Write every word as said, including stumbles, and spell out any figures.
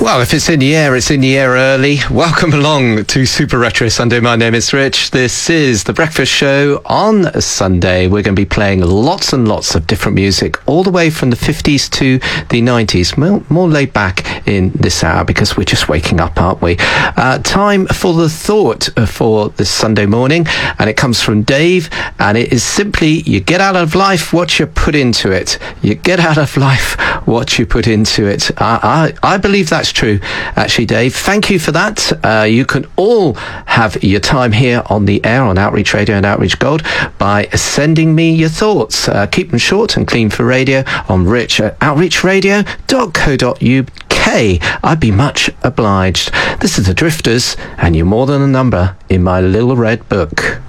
Well, if it's in the air, it's in the air early. Welcome along to Super Retro Sunday. My name is Rich. This is The Breakfast Show on a Sunday. We're going to be playing lots and lots of different music, all the way from the fifties to the nineties. More, more laid back in this hour because we're just waking up, aren't we? Uh, time for the thought for this Sunday morning, and it comes from Dave, and it is simply, you get out of life what you put into it. You get out of life what you put into it. I, I, I believe that's true, actually, Dave. Thank you for that. Uh, you can all have your time here on the air on Outreach Radio and Outreach Gold by sending me your thoughts. Uh, keep them short and clean for radio on rich at outreach radio dot co dot uk. I'd be much obliged. This is The Drifters, and you're more than a number in my little red book.